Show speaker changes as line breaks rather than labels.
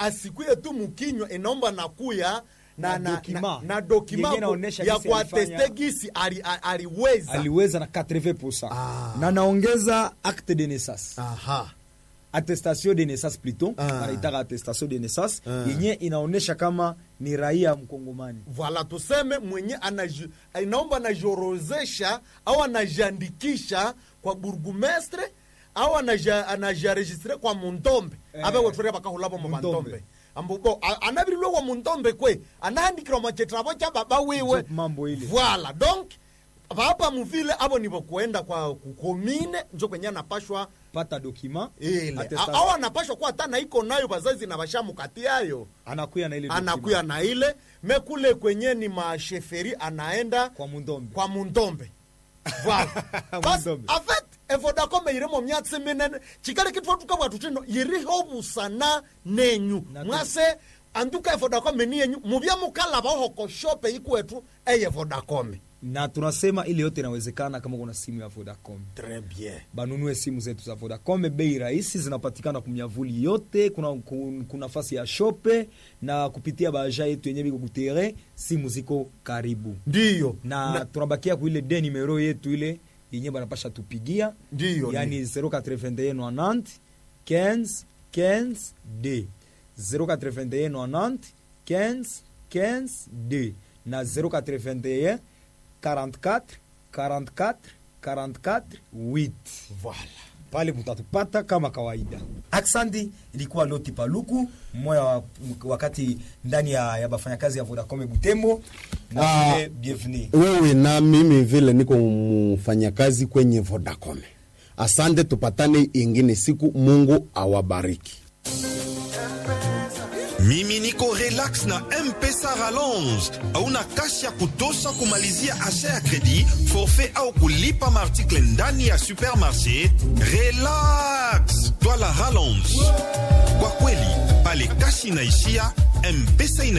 asikuye tu mkinywa, inaomba nakuya na dokima ya kuateste gisi aliweza
na 80%. Na naongeza acte de naissance. Attestation de naissance plutôt, wanaitaka attestation de naissance yenye inaonesha kama ni raia mkongomani.
Voilà, tuseme mwenye inaomba anajorozesha au anajiandikisha kwa burgomestre au anajiregistre kwa Mundombe. Abe wetore bakahulabo mu Mundombe. Ambuko anabirilwe kwa Mundombe kwe anaandikira machetrabo cha baba wewe. Voilà, donc baba muvile abo nibo kuenda kwa kukomine njo kwenye anapashwa
pata document
au anapashwa kwa hata na iko nayo bazazi na bashamu kati yayo
anakuya
na ile mekule kwenye ni masheferi anaenda kwa Mundombe. Voilà. Bas en fait Vodacom iremo myatse minene chikale kitu tukabwa tutino yiriho busana nenyu mwase anduka Vodacom ni yenyu mubya mukala bahoko shop ikwetu eye Vodacom.
Na tunasema ile yote inawezekana kama kuna simu ya Vodacom.
Très bien.
Banunue simu zetu za Vodacom, bei rahisi, zinapatikana kumyavuli yote, kuna nafasi ya shope na kupitia baja yetu yenye biko kutere, simu ziko karibu.
Ndio.
Na tunabakia kwa ile de numero yetu ile yenye banapasha tupigia.
Ndio.
Yani 081 90 15 D. 081 90 15 D. Na 081 44 44 44 8.
Voilà.
Pale mutatupata kama kawaida. Aksandi ilikuwa Loti Paluku, moya wakati ndani ya bafanyakazi ya Vodacom Butembo. Na bienvenue.
Wewe na mimi vile niko mfanyakazi kwenye Vodacom. Asante, tupatane ingine siku, Mungu awabariki.
Mimi niko relax na M-Pesa Rallonge. Hauna kashi ya kutosha kumalizia asha ya kredi, forfait au kulipa maartikle ndani ya supermarché. Relax, twala Rallonge. Kwa kweli, pale kashi inaishia, M-Pesa ina